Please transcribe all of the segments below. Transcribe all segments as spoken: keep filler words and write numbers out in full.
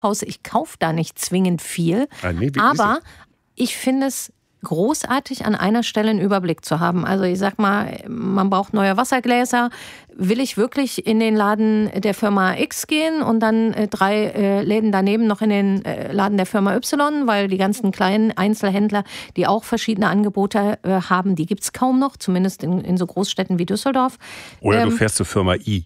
Kaufhaus, ich kaufe da nicht zwingend viel, Ah, nee, wie ist aber es? ich finde es großartig, an einer Stelle einen Überblick zu haben. Also ich sag mal, man braucht neue Wassergläser. Will ich wirklich in den Laden der Firma X gehen und dann äh, drei äh, Läden daneben noch in den äh, Laden der Firma Y, weil die ganzen kleinen Einzelhändler, die auch verschiedene Angebote äh, haben, die gibt's kaum noch, zumindest in, in so Großstädten wie Düsseldorf. Oder du Ähm, fährst zur Firma I.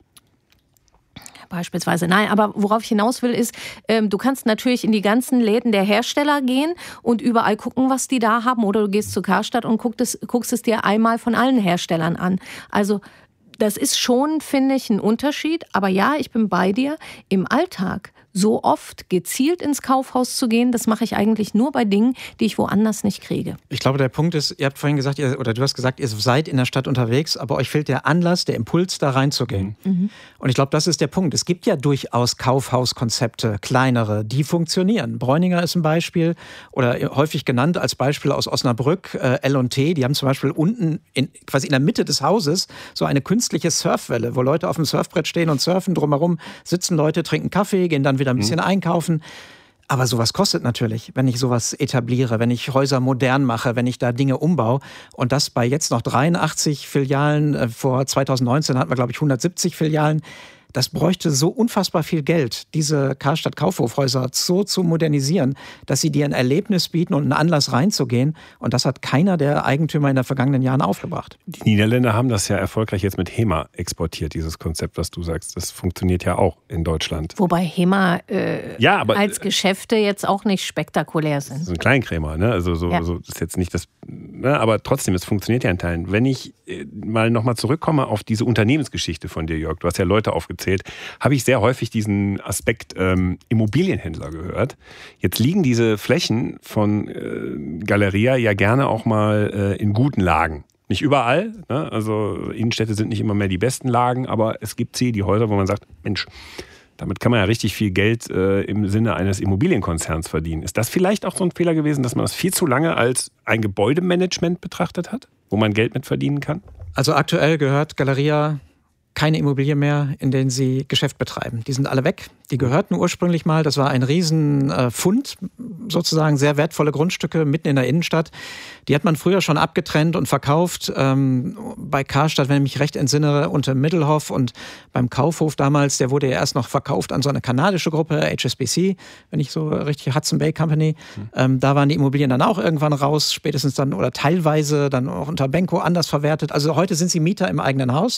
Beispielsweise. Nein, aber worauf ich hinaus will, ist, ähm, du kannst natürlich in die ganzen Läden der Hersteller gehen und überall gucken, was die da haben. Oder du gehst zu Karstadt und guckst es, guckst es dir einmal von allen Herstellern an. Also das ist schon, finde ich, ein Unterschied. Aber ja, ich bin bei dir. Im Alltag so oft gezielt ins Kaufhaus zu gehen, das mache ich eigentlich nur bei Dingen, die ich woanders nicht kriege. Ich glaube, der Punkt ist, ihr habt vorhin gesagt, ihr, oder du hast gesagt, ihr seid in der Stadt unterwegs, aber euch fehlt der Anlass, der Impuls, da reinzugehen. Mhm. Und ich glaube, das ist der Punkt. Es gibt ja durchaus Kaufhauskonzepte, kleinere, die funktionieren. Bräuninger ist ein Beispiel oder häufig genannt als Beispiel aus Osnabrück, äh, L und T. Die haben zum Beispiel unten, in, quasi in der Mitte des Hauses, so eine künstliche Surfwelle, wo Leute auf dem Surfbrett stehen und surfen. Drumherum sitzen Leute, trinken Kaffee, gehen dann wieder ein bisschen mhm. einkaufen. Aber sowas kostet natürlich, wenn ich sowas etabliere, wenn ich Häuser modern mache, wenn ich da Dinge umbaue. Und das bei jetzt noch dreiundachtzig Filialen, vor zweitausendneunzehn hatten wir, glaube ich, hundertsiebzig Filialen. Das bräuchte so unfassbar viel Geld, diese Karstadt-Kaufhofhäuser so zu modernisieren, dass sie dir ein Erlebnis bieten und einen Anlass reinzugehen. Und das hat keiner der Eigentümer in den vergangenen Jahren aufgebracht. Die Niederländer haben das ja erfolgreich jetzt mit HEMA exportiert, dieses Konzept, was du sagst. Das funktioniert ja auch in Deutschland. Wobei HEMA äh, ja, aber, als Geschäfte jetzt auch nicht spektakulär sind. So ein Kleinkrämer, ne? Also so, ja. so ist jetzt nicht das, ne? Aber trotzdem, es funktioniert ja in Teilen. Wenn ich äh, mal nochmal zurückkomme auf diese Unternehmensgeschichte von dir, Jörg, du hast ja Leute aufgezählt, habe ich sehr häufig diesen Aspekt ähm, Immobilienhändler gehört. Jetzt liegen diese Flächen von äh, Galeria ja gerne auch mal äh, in guten Lagen. Nicht überall, ne? Also Innenstädte sind nicht immer mehr die besten Lagen, aber es gibt sie, die Häuser, wo man sagt, Mensch, damit kann man ja richtig viel Geld äh, im Sinne eines Immobilienkonzerns verdienen. Ist das vielleicht auch so ein Fehler gewesen, dass man das viel zu lange als ein Gebäudemanagement betrachtet hat, wo man Geld mit verdienen kann? Also aktuell gehört Galeria keine Immobilie mehr, in denen sie Geschäft betreiben. Die sind alle weg. Die gehörten ursprünglich mal, das war ein Riesenfund, sozusagen sehr wertvolle Grundstücke mitten in der Innenstadt. Die hat man früher schon abgetrennt und verkauft. Ähm, bei Karstadt, wenn ich mich recht entsinne, unter Middelhoff und beim Kaufhof damals, der wurde ja erst noch verkauft an so eine kanadische Gruppe, H S B C, wenn ich so richtig, Hudson Bay Company. Mhm. Ähm, da waren die Immobilien dann auch irgendwann raus, spätestens dann oder teilweise dann auch unter Benko anders verwertet. Also heute sind sie Mieter im eigenen Haus.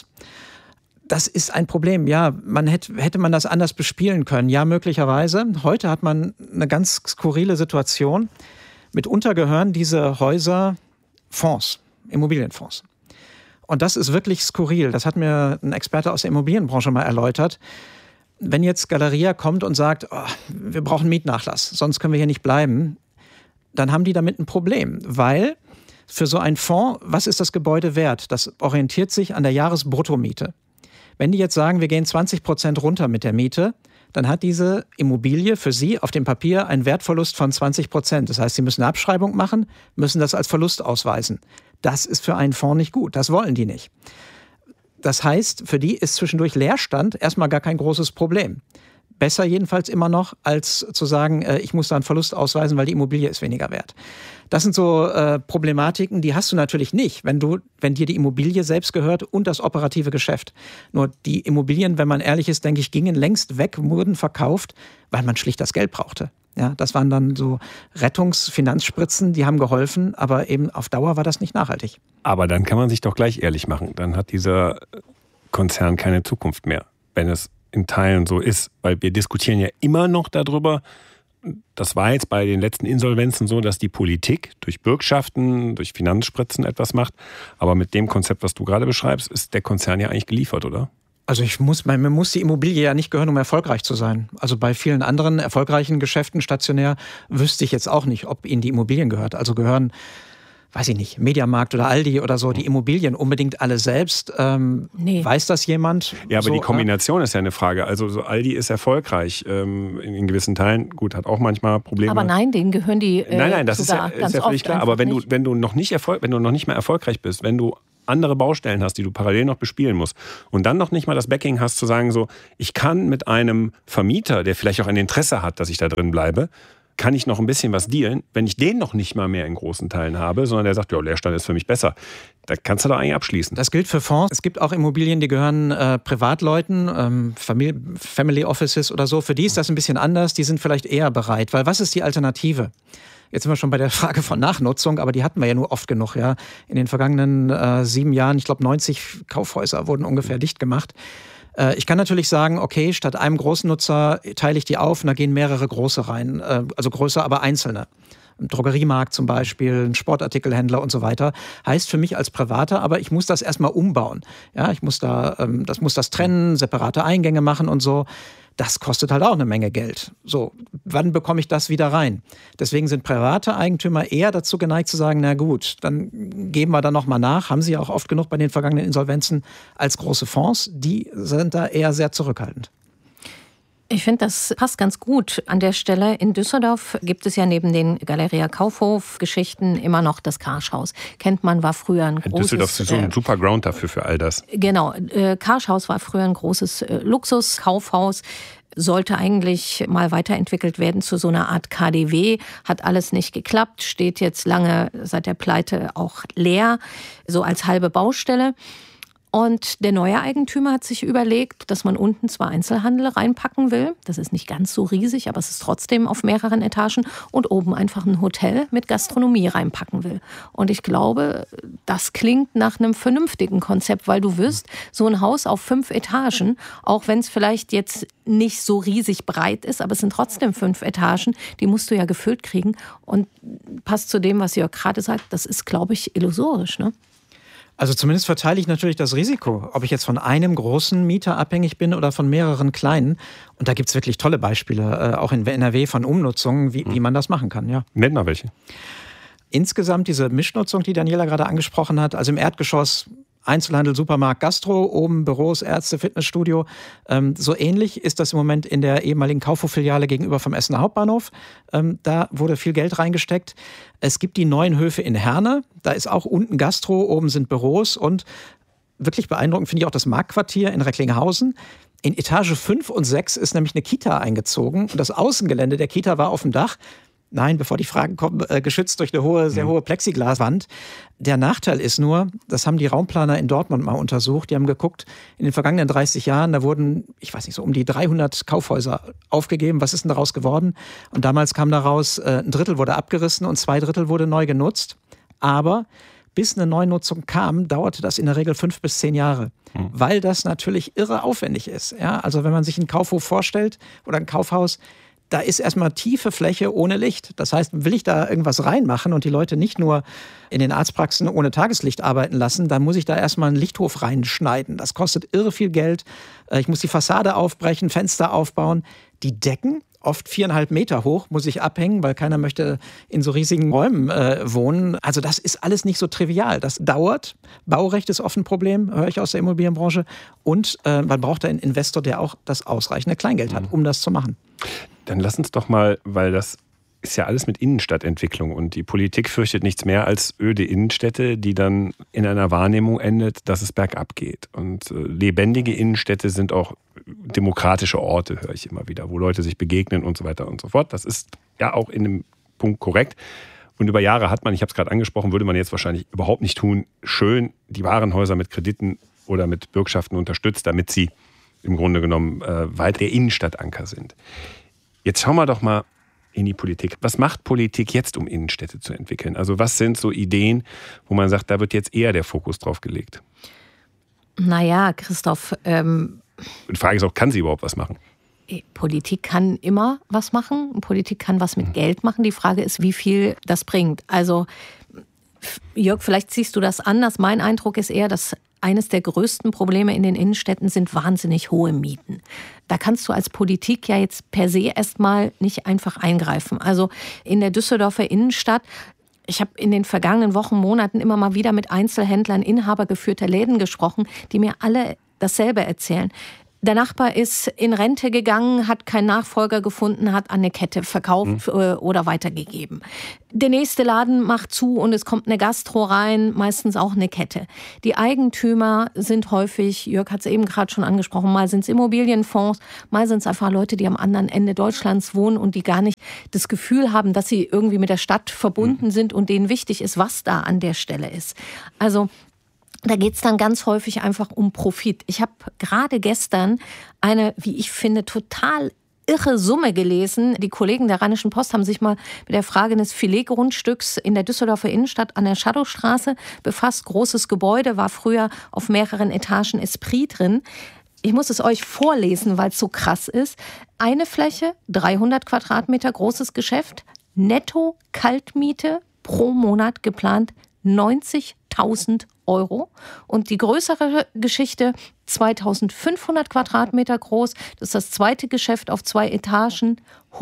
Das ist ein Problem. Ja, man hätte, hätte man das anders bespielen können. Ja, möglicherweise. Heute hat man eine ganz skurrile Situation. Mitunter gehören diese Häuser Fonds, Immobilienfonds. Und das ist wirklich skurril. Das hat mir ein Experte aus der Immobilienbranche mal erläutert. Wenn jetzt Galeria kommt und sagt, oh, wir brauchen Mietnachlass, sonst können wir hier nicht bleiben, dann haben die damit ein Problem, weil für so einen Fonds, was ist das Gebäude wert? Das orientiert sich an der Jahresbruttomiete. Wenn die jetzt sagen, wir gehen zwanzig Prozent runter mit der Miete, dann hat diese Immobilie für sie auf dem Papier einen Wertverlust von zwanzig Prozent. Das heißt, sie müssen eine Abschreibung machen, müssen das als Verlust ausweisen. Das ist für einen Fonds nicht gut. Das wollen die nicht. Das heißt, für die ist zwischendurch Leerstand erstmal gar kein großes Problem. Besser jedenfalls immer noch, als zu sagen, äh, ich muss da einen Verlust ausweisen, weil die Immobilie ist weniger wert. Das sind so äh, Problematiken, die hast du natürlich nicht, wenn du, wenn dir die Immobilie selbst gehört und das operative Geschäft. Nur die Immobilien, wenn man ehrlich ist, denke ich, gingen längst weg, wurden verkauft, weil man schlicht das Geld brauchte. Ja, das waren dann so Rettungsfinanzspritzen, die haben geholfen, aber eben auf Dauer war das nicht nachhaltig. Aber dann kann man sich doch gleich ehrlich machen. Dann hat dieser Konzern keine Zukunft mehr, wenn es in Teilen so ist. Weil wir diskutieren ja immer noch darüber, das war jetzt bei den letzten Insolvenzen so, dass die Politik durch Bürgschaften, durch Finanzspritzen etwas macht. Aber mit dem Konzept, was du gerade beschreibst, ist der Konzern ja eigentlich geliefert, oder? Also ich muss, man muss die Immobilie ja nicht gehören, um erfolgreich zu sein. Also bei vielen anderen erfolgreichen Geschäften stationär wüsste ich jetzt auch nicht, ob ihnen die Immobilien gehört. Also gehören, weiß ich nicht, Mediamarkt oder Aldi oder so, die Immobilien unbedingt alle selbst. Ähm, nee. Weiß das jemand? Ja, aber so, die Kombination äh? ist ja eine Frage. Also so Aldi ist erfolgreich ähm, in, in gewissen Teilen. Gut, hat auch manchmal Probleme. Aber nein, denen gehören die äh, Nein, nein, das ist ja, ganz ist ja völlig klar. Aber wenn du, wenn du noch nicht Erfolg, wenn du noch nicht mehr erfolgreich bist, wenn du andere Baustellen hast, die du parallel noch bespielen musst und dann noch nicht mal das Backing hast zu sagen, so, ich kann mit einem Vermieter, der vielleicht auch ein Interesse hat, dass ich da drin bleibe, kann ich noch ein bisschen was dealen, wenn ich den noch nicht mal mehr in großen Teilen habe, sondern der sagt, ja, Leerstand ist für mich besser. Da kannst du doch eigentlich abschließen. Das gilt für Fonds. Es gibt auch Immobilien, die gehören äh, Privatleuten, ähm, Famili- Family Offices oder so. Für die ist das ein bisschen anders. Die sind vielleicht eher bereit. Weil was ist die Alternative? Jetzt sind wir schon bei der Frage von Nachnutzung, aber die hatten wir ja nur oft genug. Ja? In den vergangenen äh, sieben Jahren, ich glaube neunzig Kaufhäuser wurden ungefähr dicht gemacht. Äh, ich kann natürlich sagen, okay, statt einem großen Nutzer teile ich die auf und da gehen mehrere große rein. Äh, also größer, aber einzelne. Ein Drogeriemarkt zum Beispiel, ein Sportartikelhändler und so weiter. Heißt für mich als Privater, aber ich muss das erstmal umbauen. Ja, ich muss da, ähm, das muss das trennen, separate Eingänge machen und so. Das kostet halt auch eine Menge Geld. So, wann bekomme ich das wieder rein? Deswegen sind private Eigentümer eher dazu geneigt zu sagen, na gut, dann geben wir da nochmal nach. Haben sie ja auch oft genug bei den vergangenen Insolvenzen als große Fonds. Die sind da eher sehr zurückhaltend. Ich finde, das passt ganz gut an der Stelle. In Düsseldorf gibt es ja neben den Galeria Kaufhof-Geschichten immer noch das Karschhaus. Kennt man, war früher ein großes... Düsseldorf ist so ein super Ground dafür für all das. Genau. Äh, Karschhaus war früher ein großes äh, Luxuskaufhaus. Sollte eigentlich mal weiterentwickelt werden zu so einer Art K D W. Hat alles nicht geklappt. Steht jetzt lange seit der Pleite auch leer, so als halbe Baustelle. Und der neue Eigentümer hat sich überlegt, dass man unten zwar Einzelhandel reinpacken will, das ist nicht ganz so riesig, aber es ist trotzdem auf mehreren Etagen, und oben einfach ein Hotel mit Gastronomie reinpacken will. Und ich glaube, das klingt nach einem vernünftigen Konzept, weil du wirst so ein Haus auf fünf Etagen, auch wenn es vielleicht jetzt nicht so riesig breit ist, aber es sind trotzdem fünf Etagen, die musst du ja gefüllt kriegen. Und passt zu dem, was Jörg gerade sagt, das ist, glaube ich, illusorisch, ne? Also zumindest verteile ich natürlich das Risiko, ob ich jetzt von einem großen Mieter abhängig bin oder von mehreren kleinen. Und da gibt es wirklich tolle Beispiele, äh, auch in N R W von Umnutzungen, wie, wie man das machen kann. Ja. Nenn mal welche. Insgesamt diese Mischnutzung, die Daniela gerade angesprochen hat, also im Erdgeschoss Einzelhandel, Supermarkt, Gastro, oben Büros, Ärzte, Fitnessstudio. Ähm, so ähnlich ist das im Moment in der ehemaligen Kaufhof-Filiale gegenüber vom Essener Hauptbahnhof. Ähm, da wurde viel Geld reingesteckt. Es gibt die neuen Höfe in Herne. Da ist auch unten Gastro, oben sind Büros. Und wirklich beeindruckend finde ich auch das Marktquartier in Recklinghausen. In Etage fünf und sechs ist nämlich eine Kita eingezogen. Und das Außengelände der Kita war auf dem Dach. Nein, bevor die Fragen kommen, äh, geschützt durch eine hohe, sehr hohe Plexiglaswand. Der Nachteil ist nur, das haben die Raumplaner in Dortmund mal untersucht, die haben geguckt, in den vergangenen dreißig Jahren, da wurden, ich weiß nicht, so um die dreihundert Kaufhäuser aufgegeben. Was ist denn daraus geworden? Und damals kam daraus, äh, ein Drittel wurde abgerissen und zwei Drittel wurde neu genutzt. Aber bis eine Neunutzung kam, dauerte das in der Regel fünf bis zehn Jahre, hm. weil das natürlich irre aufwendig ist. Ja, also wenn man sich einen Kaufhof vorstellt oder ein Kaufhaus, da ist erstmal tiefe Fläche ohne Licht. Das heißt, will ich da irgendwas reinmachen und die Leute nicht nur in den Arztpraxen ohne Tageslicht arbeiten lassen, dann muss ich da erstmal einen Lichthof reinschneiden. Das kostet irre viel Geld. Ich muss die Fassade aufbrechen, Fenster aufbauen. Die Decken, oft viereinhalb Meter hoch, muss ich abhängen, weil keiner möchte in so riesigen Räumen äh, wohnen. Also das ist alles nicht so trivial. Das dauert. Baurecht ist oft ein Problem, höre ich aus der Immobilienbranche. Und äh, man braucht einen Investor, der auch das ausreichende Kleingeld hat, um das zu machen. Dann lass uns doch mal, weil das ist ja alles mit Innenstadtentwicklung und die Politik fürchtet nichts mehr als öde Innenstädte, die dann in einer Wahrnehmung endet, dass es bergab geht. Und äh, lebendige Innenstädte sind auch demokratische Orte, höre ich immer wieder, wo Leute sich begegnen und so weiter und so fort. Das ist ja auch in dem Punkt korrekt. Und über Jahre hat man, ich habe es gerade angesprochen, würde man jetzt wahrscheinlich überhaupt nicht tun, schön die Warenhäuser mit Krediten oder mit Bürgschaften unterstützt, damit sie im Grunde genommen äh, weiter der Innenstadtanker sind. Jetzt schauen wir doch mal in die Politik. Was macht Politik jetzt, um Innenstädte zu entwickeln? Also was sind so Ideen, wo man sagt, da wird jetzt eher der Fokus drauf gelegt? Naja, Christoph... Ähm Die Frage ist auch, kann sie überhaupt was machen? Politik kann immer was machen. Politik kann was mit Geld machen. Die Frage ist, wie viel das bringt. Also Jörg, vielleicht siehst du das anders. Mein Eindruck ist eher, dass eines der größten Probleme in den Innenstädten sind wahnsinnig hohe Mieten. Da kannst du als Politik ja jetzt per se erstmal nicht einfach eingreifen. Also in der Düsseldorfer Innenstadt, ich habe in den vergangenen Wochen, Monaten immer mal wieder mit Einzelhändlern, Inhaber geführter Läden gesprochen, die mir alle dasselbe erzählen. Der Nachbar ist in Rente gegangen, hat keinen Nachfolger gefunden, hat an eine Kette verkauft mhm. oder weitergegeben. Der nächste Laden macht zu und es kommt eine Gastro rein, meistens auch eine Kette. Die Eigentümer sind häufig, Jörg hat es eben gerade schon angesprochen, mal sind es Immobilienfonds, mal sind es einfach Leute, die am anderen Ende Deutschlands wohnen und die gar nicht das Gefühl haben, dass sie irgendwie mit der Stadt verbunden mhm. sind und denen wichtig ist, was da an der Stelle ist. Also da geht's dann ganz häufig einfach um Profit. Ich habe gerade gestern eine, wie ich finde, total irre Summe gelesen. Die Kollegen der Rheinischen Post haben sich mal mit der Frage eines Filetgrundstücks in der Düsseldorfer Innenstadt an der Schadowstraße befasst. Großes Gebäude, war früher auf mehreren Etagen Esprit drin. Ich muss es euch vorlesen, weil es so krass ist. Eine Fläche, dreihundert Quadratmeter, großes Geschäft, netto Kaltmiete pro Monat geplant neunzigtausend Euro. Und die größere Geschichte, zweitausendfünfhundert Quadratmeter groß, das ist das zweite Geschäft auf zwei Etagen,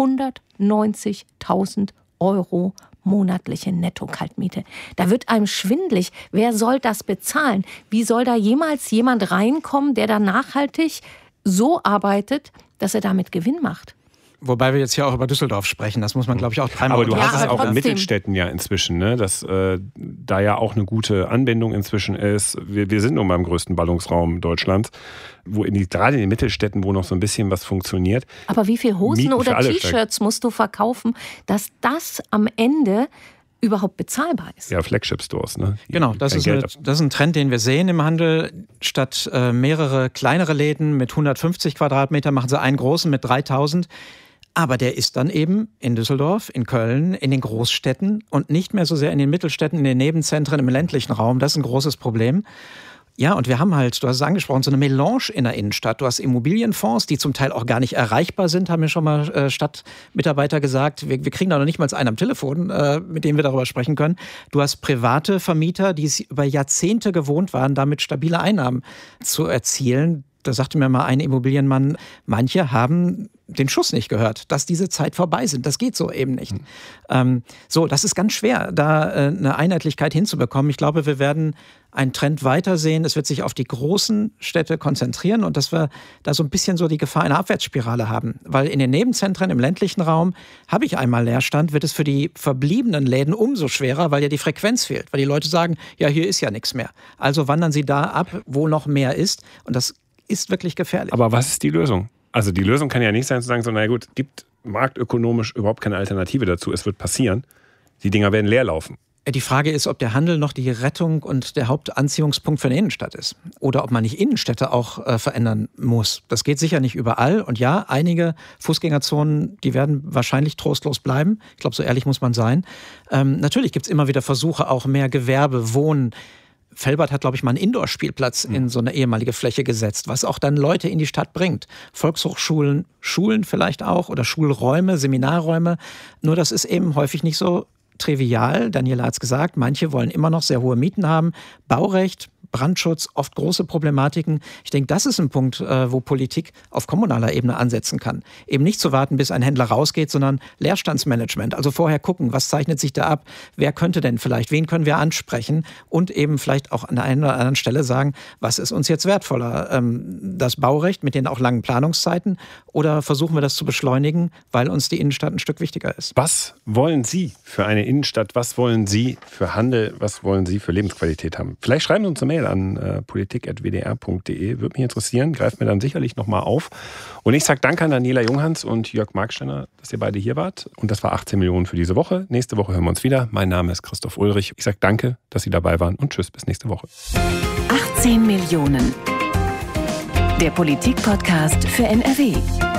hundertneunzigtausend Euro monatliche Netto-Kaltmiete. Da wird einem schwindelig. Wer soll das bezahlen? Wie soll da jemals jemand reinkommen, der da nachhaltig so arbeitet, dass er damit Gewinn macht? Wobei wir jetzt hier auch über Düsseldorf sprechen, das muss man, glaube ich, auch dreimal. Aber du hast ja, es auch trotzdem. in Mittelstädten ja inzwischen, ne? dass äh, da ja auch eine gute Anbindung inzwischen ist. Wir, wir sind nun mal im größten Ballungsraum Deutschlands, wo in die, gerade in den Mittelstädten, wo noch so ein bisschen was funktioniert. Aber wie viel Hosen oder T-Shirts musst du verkaufen, dass das am Ende überhaupt bezahlbar ist? Ja, Flagship-Stores. Ne? Genau, das ist, eine, das ist ein Trend, den wir sehen im Handel. Statt äh, mehrere kleinere Läden mit hundertfünfzig Quadratmeter machen sie einen großen mit dreitausend. Aber der ist dann eben in Düsseldorf, in Köln, in den Großstädten und nicht mehr so sehr in den Mittelstädten, in den Nebenzentren, im ländlichen Raum. Das ist ein großes Problem. Ja, und wir haben halt, du hast es angesprochen, so eine Melange in der Innenstadt. Du hast Immobilienfonds, die zum Teil auch gar nicht erreichbar sind, haben mir schon mal äh, Stadtmitarbeiter gesagt. Wir, wir kriegen da noch nicht mal einen am Telefon, äh, mit dem wir darüber sprechen können. Du hast private Vermieter, die es über Jahrzehnte gewohnt waren, damit stabile Einnahmen zu erzielen. Da sagte mir mal ein Immobilienmann, manche haben den Schuss nicht gehört, dass diese Zeit vorbei sind. Das geht so eben nicht. Mhm. Ähm, so, das ist ganz schwer, da äh, eine Einheitlichkeit hinzubekommen. Ich glaube, wir werden einen Trend weitersehen. Es wird sich auf die großen Städte konzentrieren und dass wir da so ein bisschen so die Gefahr einer Abwärtsspirale haben. Weil in den Nebenzentren, im ländlichen Raum, habe ich einmal Leerstand, wird es für die verbliebenen Läden umso schwerer, weil ja die Frequenz fehlt. Weil die Leute sagen, ja, hier ist ja nichts mehr. Also wandern sie da ab, wo noch mehr ist. Und das ist wirklich gefährlich. Aber was ist die Lösung? Also die Lösung kann ja nicht sein zu sagen, so, na gut, es gibt marktökonomisch überhaupt keine Alternative dazu. Es wird passieren. Die Dinger werden leer laufen. Die Frage ist, ob der Handel noch die Rettung und der Hauptanziehungspunkt für eine Innenstadt ist. Oder ob man nicht Innenstädte auch äh, verändern muss. Das geht sicher nicht überall. Und ja, einige Fußgängerzonen, die werden wahrscheinlich trostlos bleiben. Ich glaube, so ehrlich muss man sein. Ähm, natürlich gibt es immer wieder Versuche, auch mehr Gewerbe, Wohnen. Velbert hat, glaube ich, mal einen Indoor-Spielplatz in so eine ehemalige Fläche gesetzt, was auch dann Leute in die Stadt bringt. Volkshochschulen, Schulen vielleicht auch oder Schulräume, Seminarräume. Nur das ist eben häufig nicht so trivial. Daniela hat es gesagt, manche wollen immer noch sehr hohe Mieten haben. Baurecht, Brandschutz, oft große Problematiken. Ich denke, das ist ein Punkt, wo Politik auf kommunaler Ebene ansetzen kann. Eben nicht zu warten, bis ein Händler rausgeht, sondern Leerstandsmanagement. Also vorher gucken, was zeichnet sich da ab, wer könnte denn vielleicht, wen können wir ansprechen und eben vielleicht auch an der einen oder anderen Stelle sagen, was ist uns jetzt wertvoller? Das Baurecht mit den auch langen Planungszeiten oder versuchen wir das zu beschleunigen, weil uns die Innenstadt ein Stück wichtiger ist? Was wollen Sie für eine Innenstadt? Was wollen Sie für Handel? Was wollen Sie für Lebensqualität haben? Vielleicht schreiben Sie uns eine Mail an äh, politik at w d r punkt d e. Würde mich interessieren, greift mir dann sicherlich nochmal auf. Und ich sage danke an Daniela Junghans und Jörg Marksteiner, dass ihr beide hier wart. Und das war achtzehn Millionen für diese Woche. Nächste Woche hören wir uns wieder. Mein Name ist Christoph Ulrich. Ich sage danke, dass Sie dabei waren und tschüss, bis nächste Woche. achtzehn Millionen. Der Politik-Podcast für N R W.